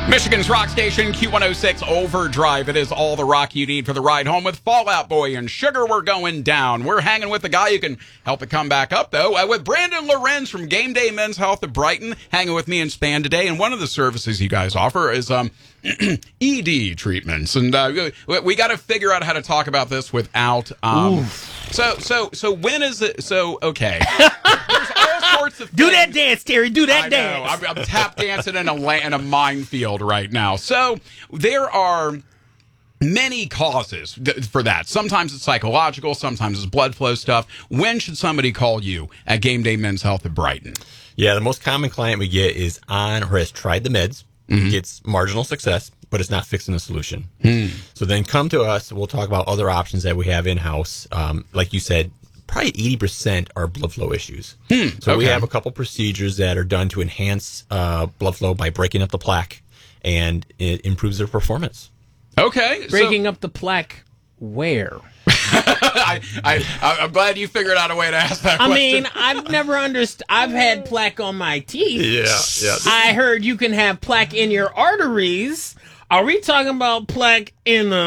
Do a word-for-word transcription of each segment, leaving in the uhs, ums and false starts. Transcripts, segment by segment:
Michigan's rock station, Q one oh six Overdrive. It is all the rock you need for the ride home with Fall Out Boy and Sugar We're Going Down. We're hanging with the guy who can help it come back up, though, uh, with Brandon Lorenz from Game Day Men's Health of Brighton, hanging with me in Span today. And one of the services you guys offer is um, E D treatments. And uh, we, we got to figure out how to talk about this without... Um, so, so, so when is it... So, okay. There's all sorts of Do things. that dance, Terry. Do that I dance. know. I'm, I'm tap dancing in a, la- in a minefield right now. So there are many causes th- for that. Sometimes it's psychological. Sometimes it's blood flow stuff. When should somebody call you at Game Day Men's Health at Brighton? Yeah, the most common client we get is on or has tried the meds, mm-hmm. gets marginal success, but it's not fixing the solution. Hmm. So then come to us. We'll talk about other options that we have in-house. Um, like you said, probably eighty percent are blood flow issues. Hmm, so okay. we have a couple procedures that are done to enhance uh, blood flow by breaking up the plaque, and it improves their performance. Okay. Breaking so, up the plaque where? I, I, I'm glad you figured out a way to ask that I question. mean, I've never understood. I've had plaque on my teeth. Yeah, yeah. I heard you can have plaque in your arteries. Are we talking about plaque in the...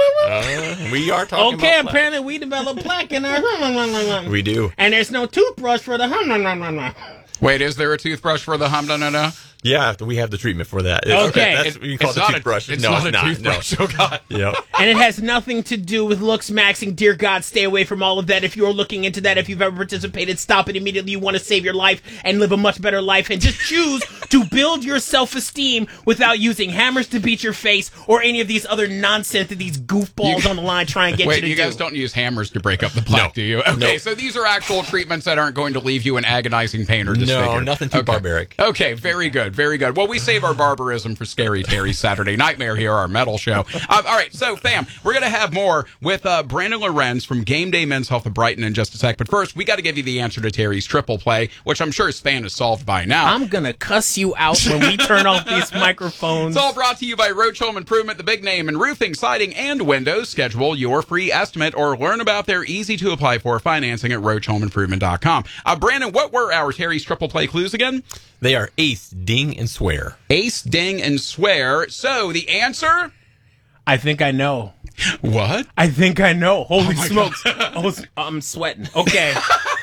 Uh, we are talking okay, about apparently we develop plaque in our... We do. And there's no toothbrush for the... Wait, is there a toothbrush for the hum no no no? Yeah, we have the treatment for that. Okay. That's, it, we call it's it not a toothbrush. A, it's no, not it's a not. toothbrush. No. Oh, God. Yep. And it has nothing to do with looks maxing. Dear God, stay away from all of that. If you're looking into that, if you've ever participated, stop it immediately. You want to save your life and live a much better life. And just choose to build your self-esteem without using hammers to beat your face or any of these other nonsense that these goofballs you, on the line try and get wait, you to you do. guys don't use hammers to break up the plaque, No. do you? Okay, No. so these are actual treatments that aren't going to leave you in agonizing pain or disfigured. No, nothing too okay. barbaric. Okay, very good, very good. Well, we save our barbarism for Scary Terry's Saturday Nightmare here, our metal show. Uh, all right, so, fam, we're going to have more with uh, Brandon Lorenz from Game Day Men's Health of Brighton in just a sec. But first, we got to give you the answer to Terry's triple play, which I'm sure Span is solved by now. I'm going to cuss you out when we turn off these microphones. It's all brought to you by Roach Home Improvement, the big name in roofing, siding, and windows. Schedule your free estimate or learn about their easy-to-apply-for financing at roach home improvement dot com. Uh, Brandon, what were our Terry's triple play clues again? They are ace, ding, and swear. Ace, ding, and swear. So, the answer? I think I know. What? I think I know. Holy Oh smokes. Oh, I'm sweating. Okay.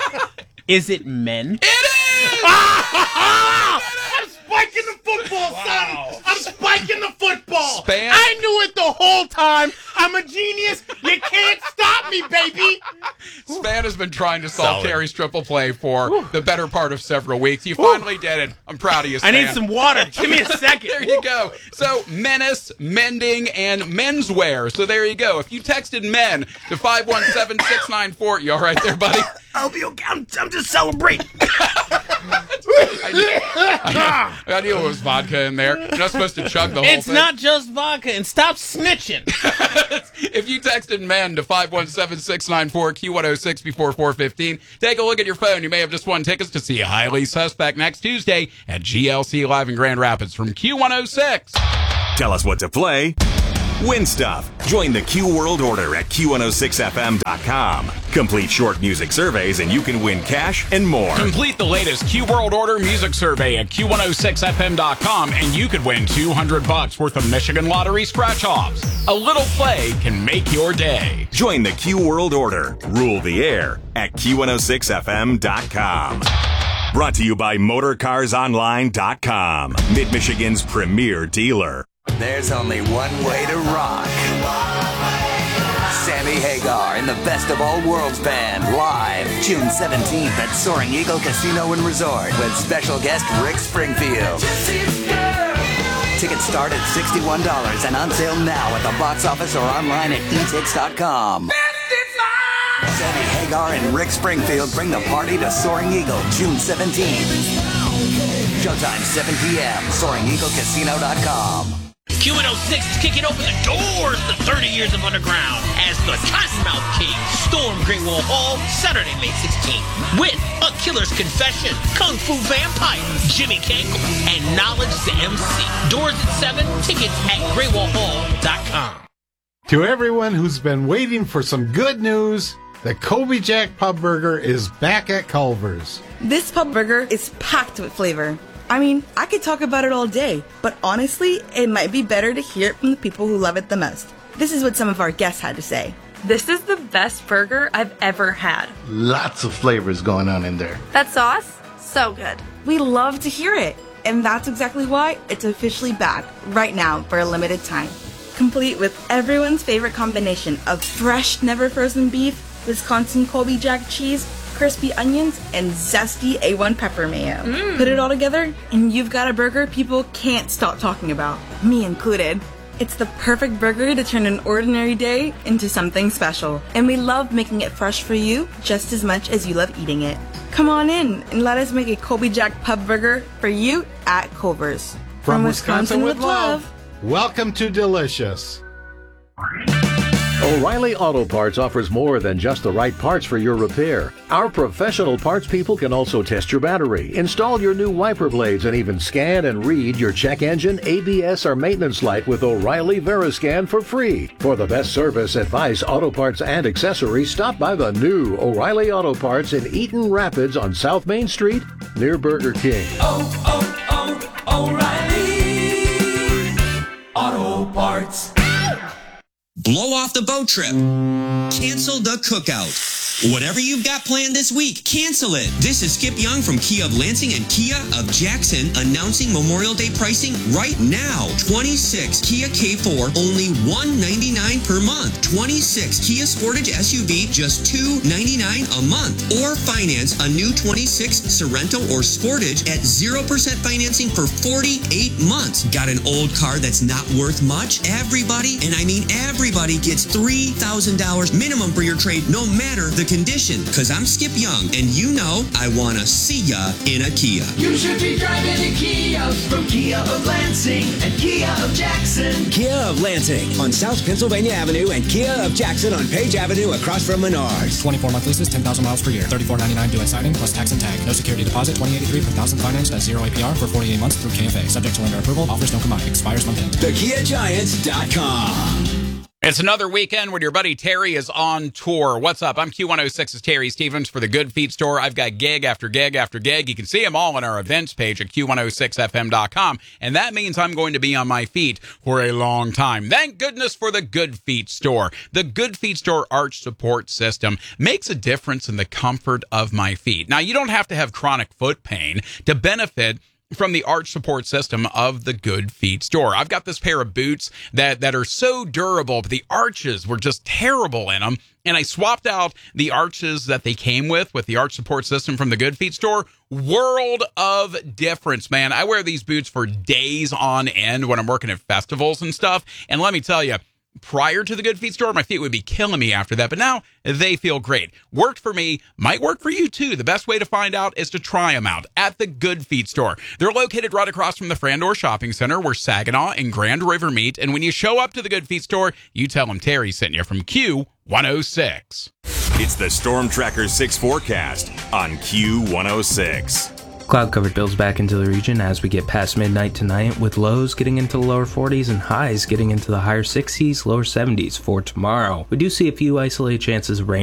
Is it men? It is! I'm spiking the football, Wow. son. I'm spiking the football. Span- I knew it the whole time. I'm a genius. You can't stop me, baby. Span has been trying to solve Solid. Terry's triple play for the better part of several weeks. You finally did it. I'm proud of you, I Span. need some water. Give me a second. There you go. So, menace, mending, and menswear. So there you go. If you texted men to five one seven, six nine four, you all right there, buddy? I'll be okay. I'm, I'm just celebrating. I knew, I, I knew it was vodka in there. You're not supposed to chug the whole It's thing. not just vodka. And stop snitching. If you texted men to five one seven, six nine four, Q one oh six before four fifteen, take a look at your phone. You may have just won tickets to see Highly Suspect next Tuesday at G L C Live in Grand Rapids from Q one oh six. Tell us what to play. Win stuff. Join the Q World Order at Q one oh six F M dot com. Complete short music surveys and you can win cash and more. Complete the latest Q World Order music survey at Q one oh six F M dot com and you could win two hundred bucks worth of Michigan Lottery scratch-offs. A little play can make your day. Join the Q World Order. Rule the air at Q one oh six F M dot com. Brought to you by motor cars online dot com. Mid-Michigan's premier dealer. There's only one way to rock. Sammy Hagar in the Best of All Worlds Band, live June seventeenth at Soaring Eagle Casino and Resort with special guest Rick Springfield. Tickets start at sixty-one dollars and on sale now at the box office or online at e tix dot com. Sammy Hagar and Rick Springfield bring the party to Soaring Eagle June seventeenth. Showtime seven p.m. Soaring Eagle Casino dot com. Q one oh six is kicking open the doors to thirty years of underground as the Cottonmouth King storm Great Wall Hall Saturday, May sixteenth with A Killer's Confession, Kung Fu Vampire, Jimmy Cankle, and Knowledge the M C. Doors at seven, tickets at great wall hall dot com. To everyone who's been waiting for some good news, the Kobe Jack Pub Burger is back at Culver's. This pub burger is packed with flavor. I mean, I could talk about it all day, but honestly, it might be better to hear it from the people who love it the most. This is what some of our guests had to say. This is the best burger I've ever had. Lots of flavors going on in there. That sauce, so good. We love to hear it, and that's exactly why it's officially back right now for a limited time. Complete with everyone's favorite combination of fresh, never frozen beef, Wisconsin Colby Jack cheese, crispy onions, and zesty A one pepper mayo. Mm. Put it all together, and you've got a burger people can't stop talking about, me included. It's the perfect burger to turn an ordinary day into something special, and we love making it fresh for you just as much as you love eating it. Come on in and let us make a Colby Jack pub burger for you at Culver's. From, From Wisconsin, Wisconsin with love. love. Welcome to Delicious. O'Reilly Auto Parts offers more than just the right parts for your repair. Our professional parts people can also test your battery, install your new wiper blades, and even scan and read your check engine, A B S, or maintenance light with O'Reilly Veriscan for free. For the best service, advice, auto parts, and accessories, stop by the new O'Reilly Auto Parts in Eaton Rapids on South Main Street near Burger King. Oh, oh, oh, O'Reilly Auto Parts. Blow off the boat trip. Cancel the cookout. Whatever you've got planned this week, cancel it. This is Skip Young from Kia of Lansing and Kia of Jackson announcing Memorial Day pricing right now. twenty-six Kia K four, only one hundred ninety-nine dollars per month. twenty-six Kia Sportage S U V, just two hundred ninety-nine dollars a month. Or finance a new twenty-six Sorento or Sportage at zero percent financing for forty-eight months. Got an old car that's not worth much? Everybody, and I mean everybody, gets three thousand dollars minimum for your trade, no matter the condition. Cause I'm Skip Young, and you know I wanna see ya in a Kia. You should be driving a Kia from Kia of Lansing and Kia of Jackson. Kia of Lansing on South Pennsylvania Avenue and Kia of Jackson on Page Avenue across from Menards. twenty-four month leases, ten thousand miles per year, thirty-four ninety-nine due at signing plus tax and tag. No security deposit, twenty eighty-three per thousand financed at zero A P R for forty-eight months through K F A. Subject to lender approval. Offers don't combine. Expires month end. the kia giants dot com. It's another weekend when your buddy Terry is on tour. What's up? I'm Q one oh six's Terry Stevens for the Good Feet Store. I've got gig after gig after gig. You can see them all on our events page at Q one oh six F M dot com. And that means I'm going to be on my feet for a long time. Thank goodness for the Good Feet Store. The Good Feet Store arch support system makes a difference in the comfort of my feet. Now, you don't have to have chronic foot pain to benefit from the arch support system of the Good Feet Store. I've got this pair of boots that, that are so durable, but the arches were just terrible in them. And I swapped out the arches that they came with, with the arch support system from the Good Feet Store. World of difference, man. I wear these boots for days on end when I'm working at festivals and stuff. And let me tell you, prior to the Good Feet Store, my feet would be killing me after that, but now they feel great. Worked for me, might work for you too. The best way to find out is to try them out at the Good Feet Store. They're located right across from the Frandor Shopping Center where Saginaw and Grand River meet, and when you show up to the Good Feet Store, you tell them Terry sent you from Q one oh six. It's the Storm Tracker six forecast on Q one oh six. Cloud cover builds back into the region as we get past midnight tonight, with lows getting into the lower forties and highs getting into the higher sixties, lower seventies for tomorrow. We do see a few isolated chances of rain